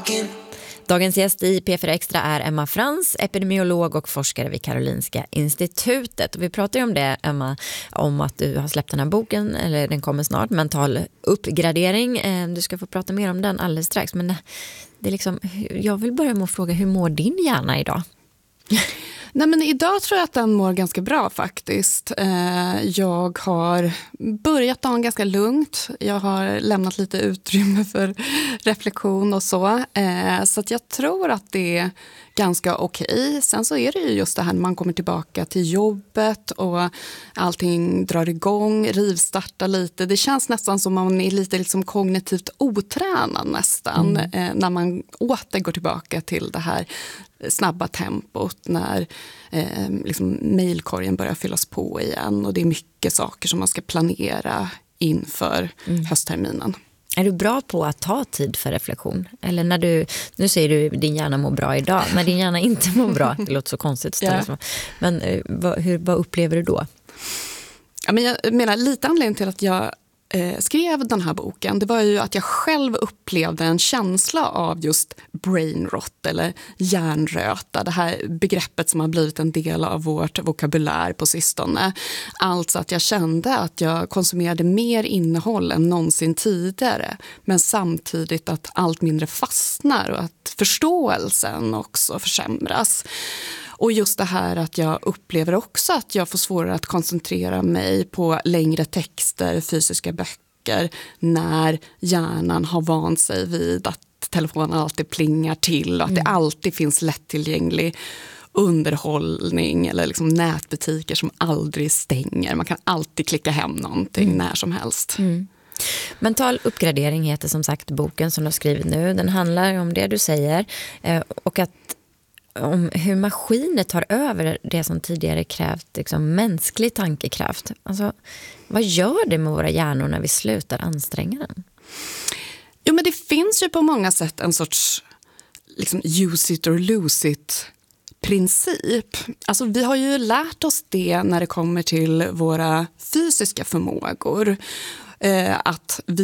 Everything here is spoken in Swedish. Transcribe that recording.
Dagens gäst i P4 Extra är Emma Frans, epidemiolog och forskare vid Karolinska institutet. Och vi pratar ju om det, Emma, om att du har släppt den här boken, eller den kommer snart, Mental uppgradering. Du ska få prata mer om den alldeles strax. Men det är liksom, jag vill börja med att fråga, hur mår din hjärna idag? Nej, men idag tror jag att den mår ganska bra faktiskt. Jag har börjat dagen ganska lugnt. Jag har lämnat lite utrymme för reflektion och så. Så att jag tror att det är ganska okej. Sen så är det ju just det här när man kommer tillbaka till jobbet och allting drar igång, rivstartar lite. Det känns nästan som man är lite liksom kognitivt otränad nästan när man åter går tillbaka till det här snabba tempot, när liksom mejlkorgen börjar fyllas på igen och det är mycket saker som man ska planera inför höstterminen. Är du bra på att ta tid för reflektion? Eller när du, nu säger du din hjärna mår bra idag, när din hjärna inte mår bra, det låter så konstigt. Ja. Men vad upplever du då? Ja, men jag menar, lite anledning till att jag skrev den här boken, det var ju att jag själv upplevde en känsla av just brain rot eller hjärnröta, det här begreppet som har blivit en del av vårt vokabulär på sistone. Alltså att jag kände att jag konsumerade mer innehåll än någonsin tidigare, men samtidigt att allt mindre fastnar och att förståelsen också försämras. Och just det här att jag upplever också att jag får svårare att koncentrera mig på längre texter, fysiska böcker, när hjärnan har vant sig vid att telefonen alltid plingar till och att det alltid finns lättillgänglig underhållning eller liksom nätbutiker som aldrig stänger. Man kan alltid klicka hem någonting när som helst. Mental uppgradering heter som sagt boken som du har skrivit nu. Den handlar om det du säger och om hur maskiner tar över det som tidigare krävt liksom mänsklig tankekraft. Alltså, vad gör det med våra hjärnor när vi slutar anstränga den? Jo, men det finns ju på många sätt en sorts liksom, use it or lose it princip. Alltså, vi har ju lärt oss det när det kommer till våra fysiska förmågor. Att vi